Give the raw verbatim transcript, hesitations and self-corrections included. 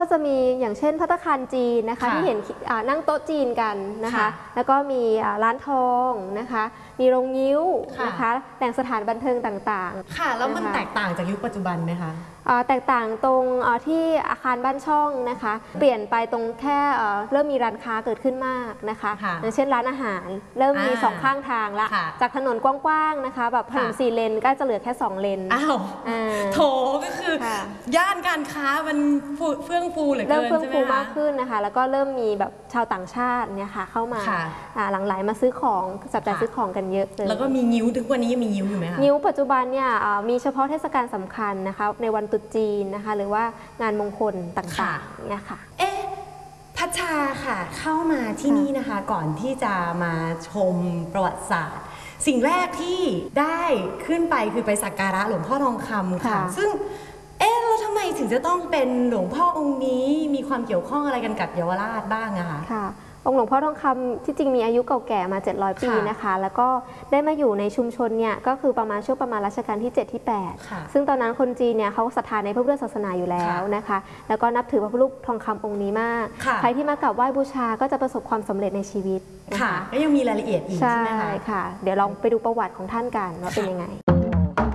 ก็จะมีอย่างเช่นภัตตาคารจีนนะคะที่เห็นนั่งโต๊ะจีนกันนะคะแล้วก็มีร้านทองนะคะมีโรงยิ้วนะคะแหล่งสถานบันเทิงต่างๆค่ะแล้วมันแตกต่างจากยุคปัจจุบันไหมคะแตกต่างตรงที่อาคารบ้านช่องนะคะเปลี่ยนไปตรงแค่เริ่มมีร้านค้าเกิดขึ้นมากนะคะอย่างเช่นร้านอาหารเริ่มมีสองข้างทางละจากถนนกว้างๆนะคะแบบถนนสี่เลนก็จะเหลือแค่สองเลนอ้าวโถก็คือย่านการค้ามันเฟื่องฟูเหลือเกินใช่ไหมคะเริ่มเฟื่องฟูมากขึ้นนะคะแล้วก็เริ่มมีแบบชาวต่างชาติเนี่ยค่ะเข้ามาหลั่งไหลมาซื้อของจับจ่ายซื้อของกันเยอะเลยแล้วก็มีงิ้วทุกวันนี้ยังมีงิ้วอยู่ไหมคะงิ้วปัจจุบันเนี่ยมีเฉพาะเทศกาลสำคัญนะคะในวันตรุษจีนนะคะหรือว่างานมงคลต่างๆเนี่ยค่ะเอ๊ะพัชชาค่ะเข้ามาที่นี่นะคะก่อนที่จะมาชมประวัติศาสตร์สิ่งแรกที่ได้ขึ้นไปคือไปสักการะหลวงพ่อทองคำค่ะซึ่งเอ๊ะแล้วทำไมถึงจะต้องเป็นหลวงพ่อองค์นี้มีความเกี่ยวข้องอะไรกันกับเยาวราชบ้างอะคะค่ะองค์หลวงพ่อทองคำที่จริงมีอายุเก่าแก่มาเจ็ดร้อยปีนะคะแล้วก็ได้มาอยู่ในชุมชนเนี่ยก็คือประมาณช่วงประมาณรัชกาลที่เจ็ดที่แปดซึ่งตอนนั้นคนจีนเนี่ยเขาศรัทธาในพระพุทธศาสนาอยู่แล้วนะคะแล้วก็นับถือพระพุทธรูปทองคำองค์นี้มากใครที่มากราบไหว้บูชาก็จะประสบความสำเร็จในชีวิตค่ะก็ยังมีรายละเอียดอีกใช่ไหมคะใช่ค่ะเดี๋ยวลองไปดูประวัติของท่านกันว่าเป็นยังไง